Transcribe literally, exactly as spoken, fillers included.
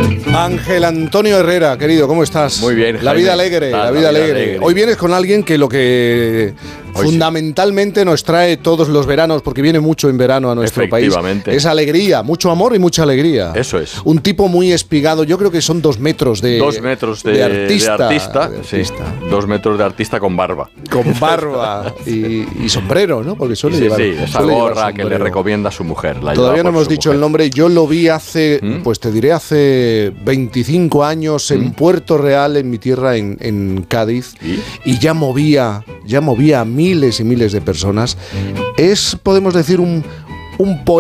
Ángel Antonio Herrera, querido, ¿cómo estás? Muy bien, La Jaime. vida alegre, La, la vida la vida alegre. alegre. Hoy vienes con alguien que lo que Hoy fundamentalmente sí. nos trae todos los veranos, porque viene mucho en verano a nuestro país, es alegría, mucho amor y mucha alegría. Eso es. Un tipo muy espigado, yo creo que son dos metros de, dos metros de, de artista. De artista, de artista. Sí. Dos metros de artista con barba. Con barba y, y sombrero, ¿no? Porque suele sí, llevar Sí, esa suele gorra que le recomienda a su mujer. La Todavía no hemos dicho mujer. el nombre. Yo lo vi hace, ¿Mm? pues te diré, hace veinticinco años en ¿Mm? Puerto Real, en mi tierra, en, en Cádiz. ¿Y? y ya movía, ya movía a miles y miles de personas. Es, podemos decir, un, un poeta.